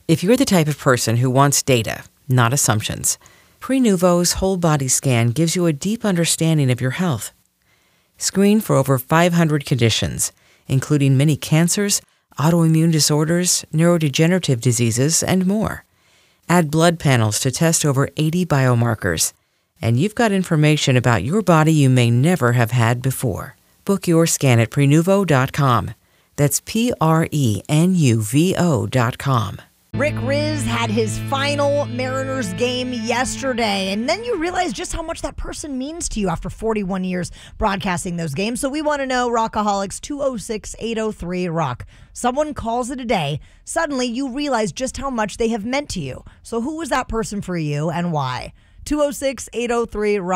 If you're the type of person who wants data, not assumptions, Prenuvo's whole body scan gives you a deep understanding of your health. Screen for over 500 conditions, including many cancers, autoimmune disorders, neurodegenerative diseases, and more. Add blood panels to test over 80 biomarkers, and you've got information about your body you may never have had before. Book your scan at Prenuvo.com. That's Prenuvo.com. Rick Rizzs had his final Mariners game yesterday, and then you realize just how much that person means to you after 41 years broadcasting those games. So we want to know, Rockaholics, 206-803-ROCK. Someone calls it a day. Suddenly, you realize just how much they have meant to you. So who was that person for you and why? 206-803-ROCK.